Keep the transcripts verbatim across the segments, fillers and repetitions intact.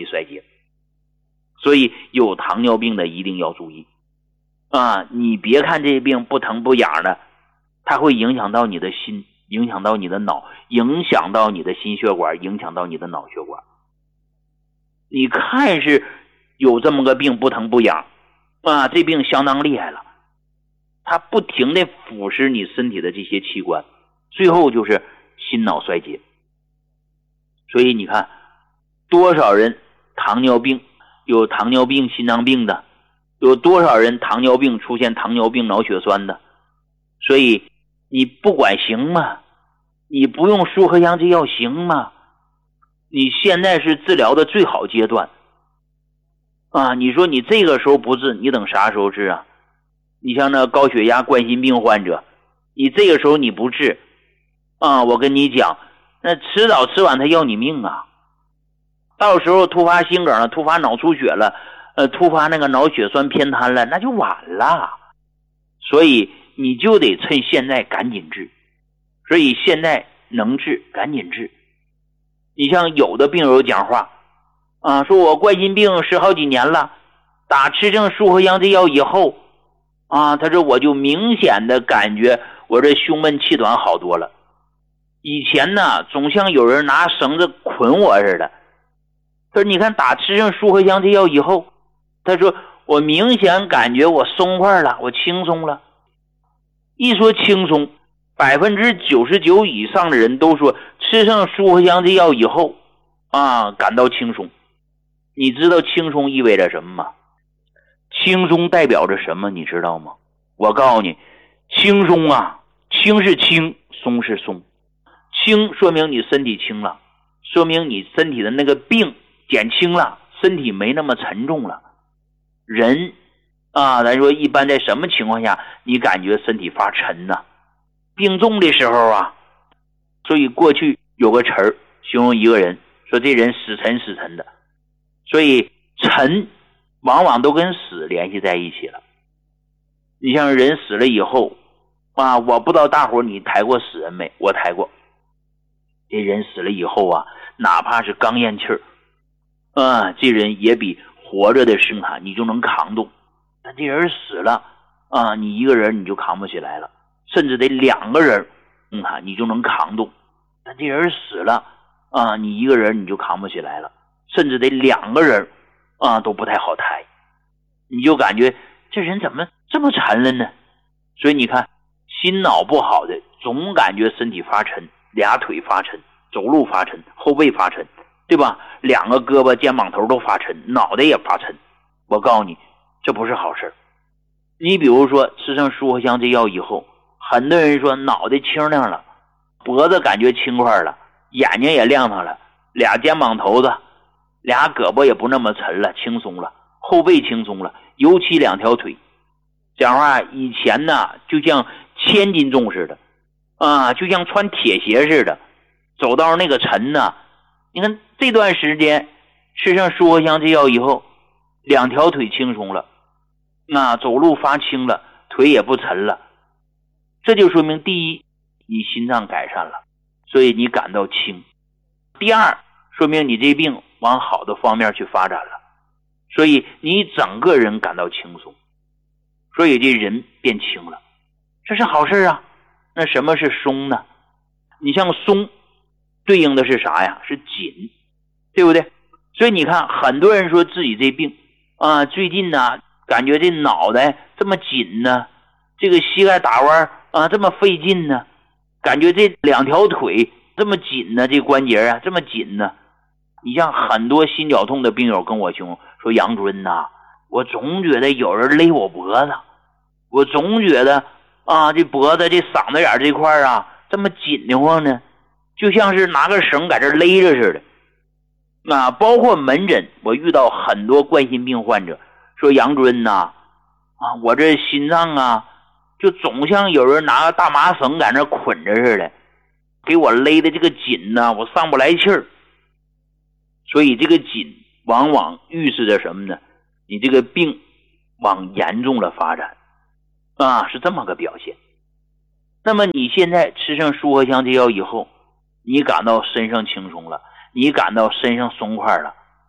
衰竭。所以有糖尿病的一定要注意啊！你别看这病不疼不痒的，它会影响到你的心，影响到你的脑，影响到你的心血管，影响到你的脑血管。你看是有这么个病不疼不痒啊，这病相当厉害了，它不停地腐蚀你身体的这些器官，最后就是心脑衰竭。所以你看多少人糖尿病，有糖尿病心脏病的，有多少人糖尿病出现糖尿病脑血栓的。所以你不管行吗？你不用舒和香这药行吗？你现在是治疗的最好阶段啊！你说你这个时候不治，你等啥时候治啊？你像那高血压冠心病患者，你这个时候你不治啊，我跟你讲，那迟早迟晚他要你命啊！到时候突发心梗了，突发脑出血了，呃，突发那个脑血栓偏瘫了，那就晚了。所以你就得趁现在赶紧治，所以现在能治赶紧治。你像有的病友讲话啊，说我冠心病十好几年了，打吃上舒和香这药以后啊，他说我就明显的感觉我这胸闷气短好多了。以前呢，总像有人拿绳子捆我似的。他说你看打吃上舒和香这药以后，他说我明显感觉我松快了，我轻松了。一说轻松，百分之九十九以上的人都说吃上舒和香这药以后啊，感到轻松。你知道轻松意味着什么吗？轻松代表着什么你知道吗？我告诉你，轻松啊，轻是轻，松是松。轻说明你身体轻了，说明你身体的那个病减轻了，身体没那么沉重了。人啊，咱说一般在什么情况下你感觉身体发沉呢？病重的时候啊。所以过去有个词儿形容一个人，说这人死沉死沉的。所以沉往往都跟死联系在一起了。你像人死了以后啊，我不知道大伙你抬过死人没？我抬过。这人死了以后啊，哪怕是刚咽气儿啊，这人也比活着的生产你就能扛动。但这人死了啊，你一个人你就扛不起来了，甚至得两个人嗯啊，你就能扛动。但这人死了啊，你一个人你就扛不起来了，甚至得两个人啊都不太好抬。你就感觉这人怎么这么沉了呢？所以你看心脑不好的总感觉身体发沉，俩腿发沉，走路发沉，后背发沉，对吧？两个胳膊肩膀头都发沉，脑袋也发沉。我告诉你，这不是好事。你比如说吃上舒和香这药以后，很多人说脑袋清亮了，脖子感觉轻快了，眼睛也亮堂了，俩肩膀头子俩胳膊也不那么沉了，轻松了，后背轻松了，尤其两条腿讲话以前呢就像千斤重似的啊，就像穿铁鞋似的，走到那个沉呢。你看这段时间吃上舒和香这药以后，两条腿轻松了，那走路发轻了，腿也不沉了。这就说明第一，你心脏改善了，所以你感到轻。第二，说明你这病往好的方面去发展了，所以你整个人感到轻松，所以这人变轻了，这是好事啊。那什么是松呢？你像松对应的是啥呀？是紧，对不对？所以你看很多人说自己这病啊，最近呢感觉这脑袋这么紧呢，这个膝盖打弯啊这么费劲呢，感觉这两条腿这么紧呢，这关节啊这么紧呢。你像很多心绞痛的病友跟我形容说，杨主任呐，我总觉得有人勒我脖子，我总觉得啊这脖子这嗓子眼这块啊这么紧的慌呢，就像是拿个绳在这勒着似的。啊，包括门诊我遇到很多冠心病患者说，杨主任呐啊我这心脏啊就总像有人拿个大麻绳在那捆着似的，给我勒的这个紧呢，我上不来气儿。所以这个紧往往预示着什么呢？你这个病往严重了发展啊，是这么个表现。那么你现在吃上舒和香这药以后，你感到身上轻松了，你感到身上松快了，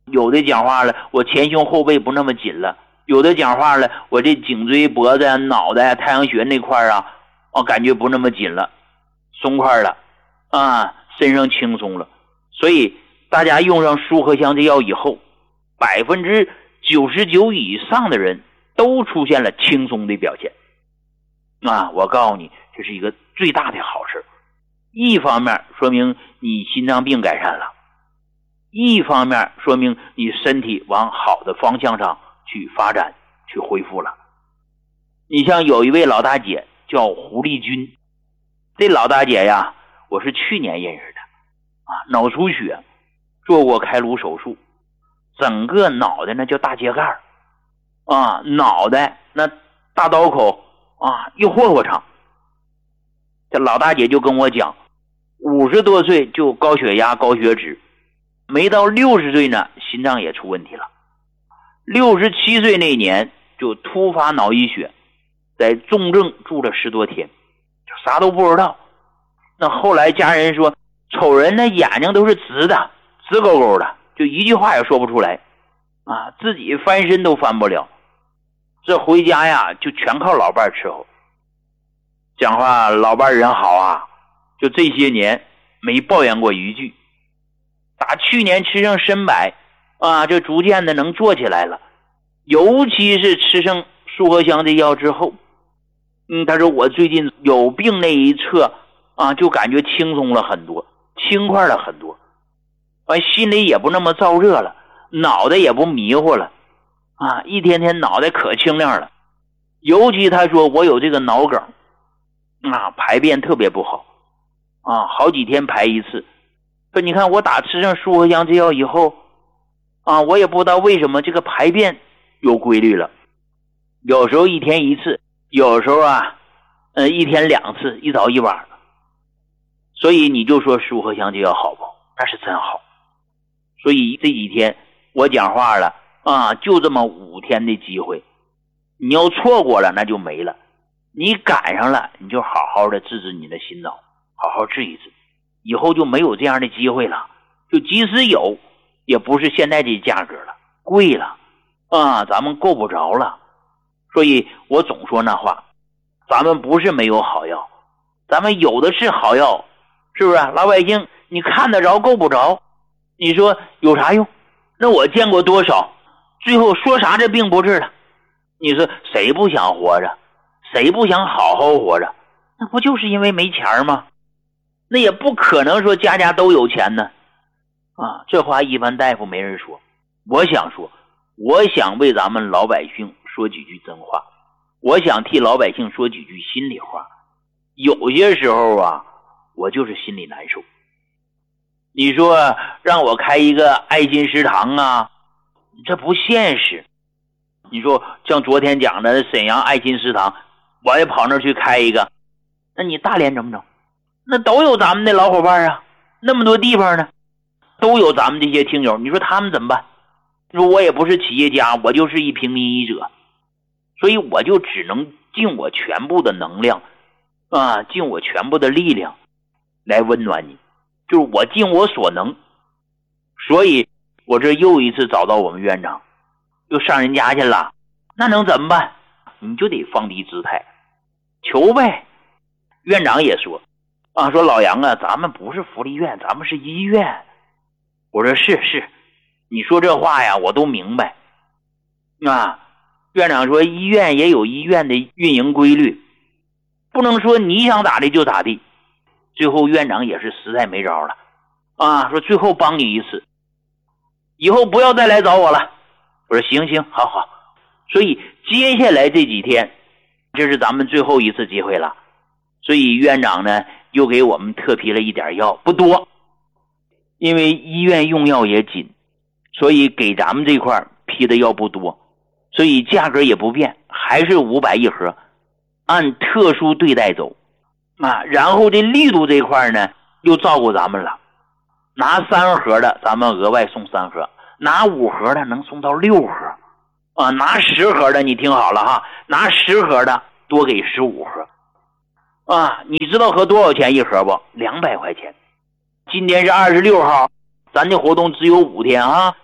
有的讲话了，我前胸后背不那么紧了，有的讲话了，我这颈椎脖子脑袋太阳穴那块啊啊感觉不那么紧了，松快了啊，身上轻松了。所以大家用上舒和香这药以后，百分之九十九以上的人都出现了轻松的表现啊！我告诉你，这是一个最大的好事。一方面说明你心脏病改善了，一方面说明你身体往好的方向上去发展去恢复了。你像有一位老大姐叫胡丽君，这老大姐呀我是去年认识的啊，脑出血，做过开颅手术，整个脑袋那叫大秸秆啊，脑袋那大刀口啊，一霍霍长。这老大姐就跟我讲，五十多岁就高血压高血脂，没到六十岁呢心脏也出问题了，六十七岁那年就突发脑溢血，在重症住了十多天，就啥都不知道。那后来家人说，瞅人那眼睛都是直的，直勾勾的，就一句话也说不出来啊，自己翻身都翻不了。这回家呀就全靠老伴伺候。讲话老伴人好啊，就这些年没抱怨过一句。打去年吃上参柏啊，这逐渐的能做起来了。尤其是吃上舒和香的药之后，嗯，他说我最近有病那一侧啊，就感觉轻松了很多，轻快了很多，完心里也不那么燥热了，脑袋也不迷糊了啊，一天天脑袋可清亮了。尤其他说我有这个脑梗啊，排便特别不好啊，好几天排一次。说你看我打吃上舒和香这药以后啊，我也不知道为什么这个排便有规律了，有时候一天一次，有时候啊呃一天两次，一早一晚。所以你就说舒和香这药好不好？那是真好。所以这几天我讲话了啊，就这么五天的机会，你要错过了那就没了，你赶上了你就好好的治治你的心脑，好好治一治，以后就没有这样的机会了，就即使有也不是现在这价格了，贵了啊，咱们够不着了。所以我总说那话，咱们不是没有好药，咱们有的是好药，是不是？老百姓你看得着够不着，你说有啥用？那我见过多少最后说啥这病不治了，你说谁不想活着，谁不想好好活着？那不就是因为没钱吗？那也不可能说家家都有钱呢啊！这话一般大夫没人说，我想说，我想为咱们老百姓说几句真话，我想替老百姓说几句心里话。有些时候啊我就是心里难受。你说让我开一个爱心食堂啊，这不现实。你说像昨天讲的沈阳爱心食堂，我也跑那儿去开一个，那你大连怎么整？那都有咱们的老伙伴啊，那么多地方呢，都有咱们这些听友，你说他们怎么办？你说我也不是企业家，我就是一平民医者，所以我就只能尽我全部的能量啊，尽我全部的力量来温暖你，就是我尽我所能。所以我这又一次找到我们院长，又上人家去了，那能怎么办？你就得放低姿态求呗。院长也说啊，说老杨啊，咱们不是福利院，咱们是医院。我说是是，你说这话呀我都明白啊。院长说医院也有医院的运营规律，不能说你想咋的就咋地。最后院长也是实在没招了啊，说最后帮你一次，以后不要再来找我了。我说行行好好。所以接下来这几天这是咱们最后一次机会了，所以院长呢又给我们特批了一点药，不多，因为医院用药也紧，所以给咱们这块批的药不多，所以价格也不变，还是五百一盒，按特殊对待走啊。然后这力度这块呢又照顾咱们了，拿三盒的咱们额外送三盒，拿五盒的能送到六盒啊，拿十盒的你听好了哈，拿十盒的多给十五盒啊。你知道合多少钱一盒不？两百块钱。今天是二十六号，咱这活动只有五天啊，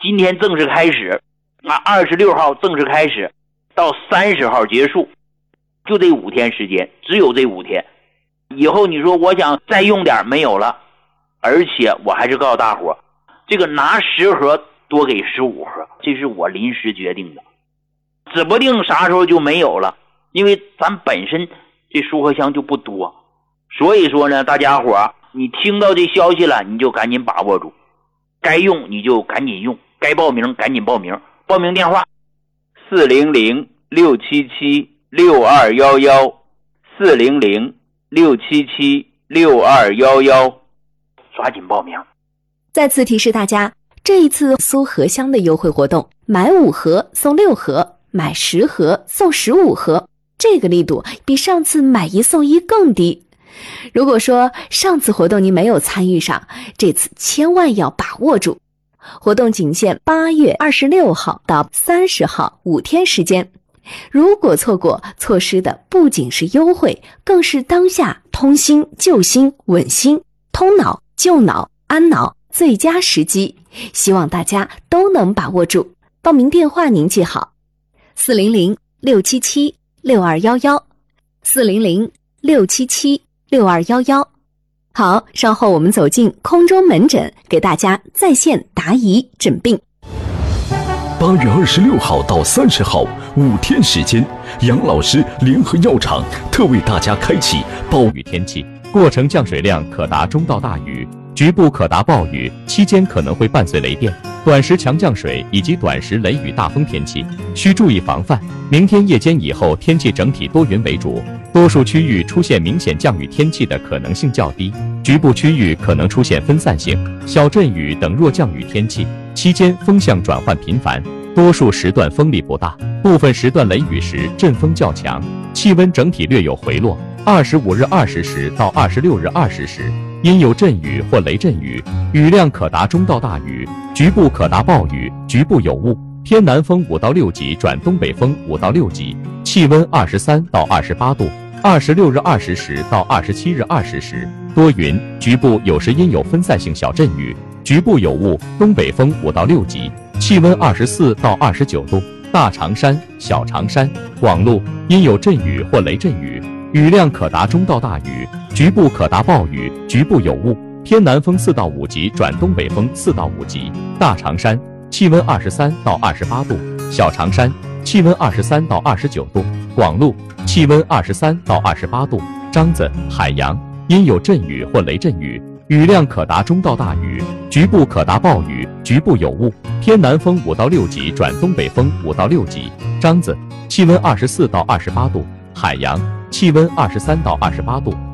今天正式开始，啊，二十六号正式开始，到三十号结束，就这五天时间，只有这五天。以后你说我想再用点没有了，而且我还是告诉大伙，这个拿十盒多给十五盒，这是我临时决定的，指不定啥时候就没有了，因为咱本身这舒合香就不多，所以说呢，大家伙你听到这消息了，你就赶紧把握住，该用你就赶紧用，该报名赶紧报名。报名电话四零零六七七六二一一，四零零六七七六二一一，抓紧报名。 再次提示大家，这一次苏合香的优惠活动，买五盒送六盒，买十盒送十五盒，这个力度比上次买一送一更低。如果说上次活动您没有参与上，这次千万要把握住。活动仅限八月二十六号到三十号五天时间，如果错过，错失的不仅是优惠，更是当下通心救心稳心通脑救脑安脑最佳时机，希望大家都能把握住。报名电话您记好，四零零六七七六二一一，四零零六七七六二一一。好，稍后我们走进空中门诊，给大家在线答疑诊病。 八月二十六号到三十号五天时间，杨老师联合药厂特为大家开启暴雨天气，过程降水量可达中到大雨，局部可达暴雨，期间可能会伴随雷电、短时强降水以及短时雷雨大风天气，需注意防范。明天夜间以后，天气整体多云为主，多数区域出现明显降雨天气的可能性较低，局部区域可能出现分散性小阵雨等弱降雨天气，期间风向转换频繁，多数时段风力不大，部分时段雷雨时阵风较强，气温整体略有回落。二十五日二十时到二十六日二十时，因有阵雨或雷阵雨，雨量可达中到大雨，局部可达暴雨，局部有雾，偏南风五到六级转东北风五到六级，气温二十三到二十八度。二十六日二十时到二十七日二十时，多云，局部有时因有分散性小阵雨，局部有雾，东北风五到六级，气温二十四到二十九度。大长山、小长山、广路因有阵雨或雷阵雨，雨量可达中到大雨，局部可达暴雨，局部有雾，偏南风四到五级转东北风四到五级。大长山气温二十三到二十八度，小长山气温二十三到二十九度，广路气温二十三到二十八度。张子、海洋因有阵雨或雷阵雨，雨量可达中到大雨，局部可达暴雨，局部有雾，偏南风五到六级转东北风五到六级。张子气温二十四到二十八度，海洋气温二十三到二十八度。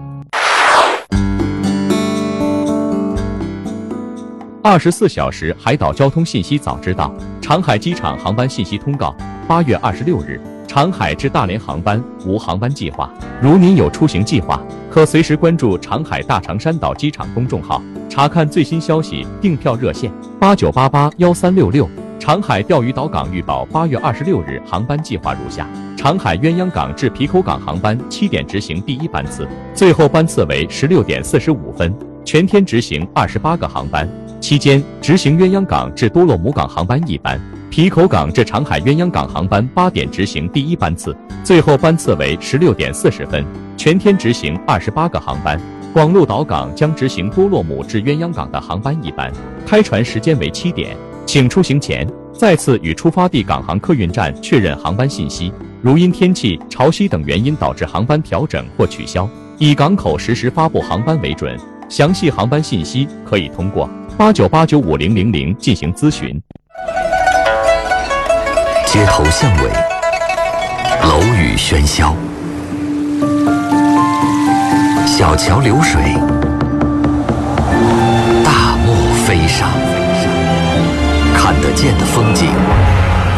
二十四小时海岛交通信息早知道，长海机场航班信息通告：八月二十六日，长海至大连航班无航班计划。如您有出行计划，可随时关注长海大长山岛机场公众号，查看最新消息。订票热线：八九八八幺三六六。长海钓鱼岛港预报八月二十六日航班计划如下：长海鸳鸯港至皮口港航班七点执行第一班次，最后班次为十六点四十五分，全天执行二十八个航班。期间执行鸳鸯港至多洛姆港航班一班，皮口港至长海鸳鸯港航班八点执行第一班次，最后班次为十六点四十分，全天执行二十八个航班。广鹿岛港将执行多洛姆至鸳鸯港的航班一班，开船时间为七点。请出行前再次与出发地港航客运站确认航班信息，如因天气、潮汐等原因导致航班调整或取消，以港口实时发布航班为准。详细航班信息可以通过八九八九五零零零进行咨询。 街头巷尾，楼宇喧嚣，小桥流水，大漠飞沙，看得见的风景